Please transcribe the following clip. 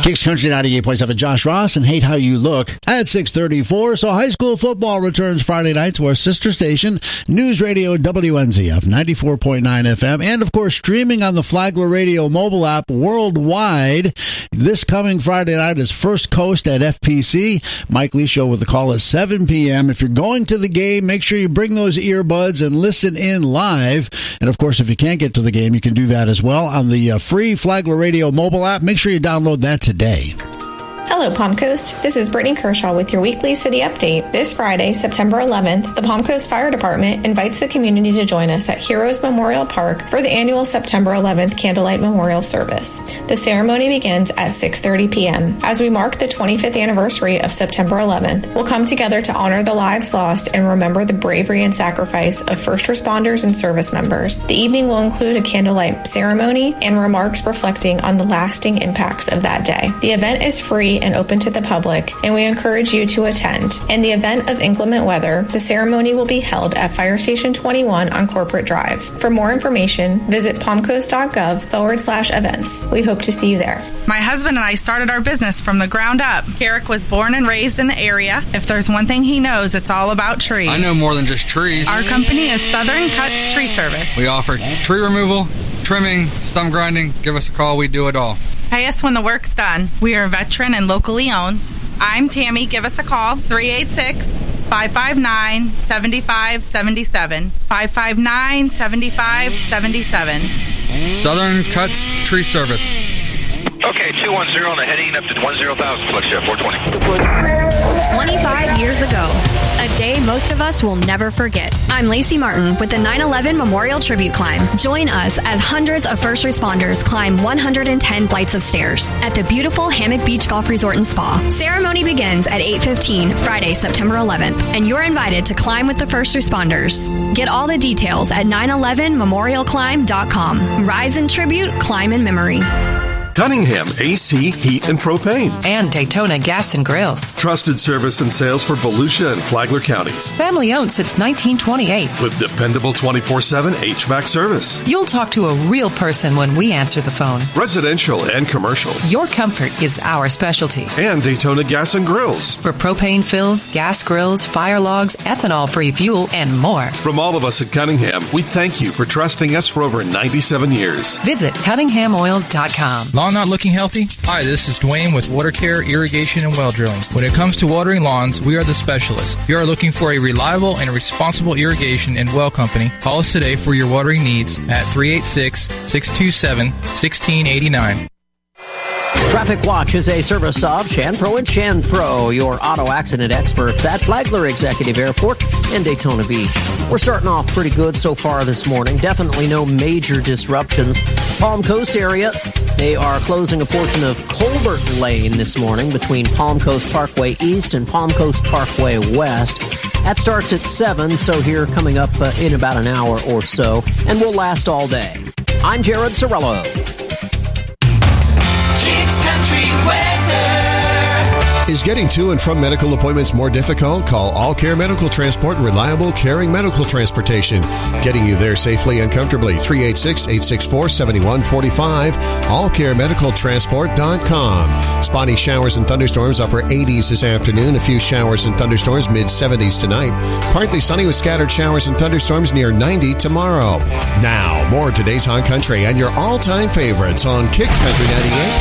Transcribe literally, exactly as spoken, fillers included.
Kicks Country ninety-eight point seven, Josh Ross and Hate How You Look at six thirty-four. So high school football returns Friday night to our sister station, News Radio W N Z F ninety-four point nine F M, and of course streaming on the Flagler Radio mobile app worldwide. This coming Friday night is First Coast at F P C. Mike Lee Show with the call at seven p.m. If you're going to the game, make sure you bring those earbuds and listen in live. And of course, if you can't get to the game, you can do that as well on the uh, free Flagler Radio mobile app. Make sure you download that today. Hello, Palm Coast. This is Brittany Kershaw with your weekly city update. This Friday, September eleventh, the Palm Coast Fire Department invites the community to join us at Heroes Memorial Park for the annual September eleventh Candlelight Memorial Service. The ceremony begins at six thirty p.m. As we mark the twenty-fifth anniversary of September eleventh, we'll come together to honor the lives lost and remember the bravery and sacrifice of first responders and service members. The evening will include a candlelight ceremony and remarks reflecting on the lasting impacts of that day. The event is free and open to the public, and we encourage you to attend. In the event of inclement weather, the ceremony will be held at Fire Station twenty-one on Corporate Drive. For more information, visit palmcoast.gov forward slash events. We hope to see you there. My husband and I started our business from the ground up. Carrick was born and raised in the area. If there's one thing he knows, it's all about trees. I know more than just trees. Our company is Southern Cuts Tree Service. We offer tree removal, trimming, stump grinding. Give us a call. We do it all. Pay us when the work's done. We are veteran and locally owned. I'm Tammy. Give us a call, three eight six, five five nine, seven five seven seven, five five nine, seven five seven seven. Southern Cuts Tree Service. Okay, two one zero and heading up to one zero thousand, flex jet four twenty. twenty-five years ago, a day most of us will never forget. I'm Lacey Martin with the nine eleven Memorial Tribute Climb. Join us as hundreds of first responders climb one hundred ten flights of stairs at the beautiful Hammock Beach Golf Resort and Spa. Ceremony begins at eight fifteen, Friday, September eleventh, and you're invited to climb with the first responders. Get all the details at nine eleven memorial climb dot com. Rise in tribute, climb in memory. Cunningham A C Heat and Propane. And Daytona Gas and Grills. Trusted service and sales for Volusia and Flagler counties. Family owned since nineteen twenty-eight. With dependable twenty-four seven H V A C service. You'll talk to a real person when we answer the phone. Residential and commercial. Your comfort is our specialty. And Daytona Gas and Grills. For propane fills, gas grills, fire logs, ethanol-free fuel, and more. From all of us at Cunningham, we thank you for trusting us for over ninety-seven years. Visit cunningham oil dot com. Lawn not looking healthy? Hi, this is Dwayne with Water Care, Irrigation, and Well Drilling. When it comes to watering lawns, we are the specialists. If you are looking for a reliable and responsible irrigation and well company, call us today for your watering needs at three eight six, six two seven, one six eight nine. Traffic Watch is a service of Shanpro and Shanpro, your auto accident experts at Flagler Executive Airport and Daytona Beach. We're starting off pretty good so far this morning. Definitely no major disruptions. Palm Coast area, they are closing a portion of Colbert Lane this morning between Palm Coast Parkway East and Palm Coast Parkway West. That starts at seven, so here coming up uh, in about an hour or so, and will last all day. I'm Jared Sorello. Country weather. Is getting to and from medical appointments more difficult? Call All Care Medical Transport, reliable, caring medical transportation. Getting you there safely and comfortably. three eight six, eight six four, seven one four five. all care medical transport dot com. Spotty showers and thunderstorms, upper eighties this afternoon. A few showers and thunderstorms, mid seventies tonight. Partly sunny with scattered showers and thunderstorms, near ninety tomorrow. Now, more of today's Hot Country and your all-time favorites on Kicks Country ninety-eight.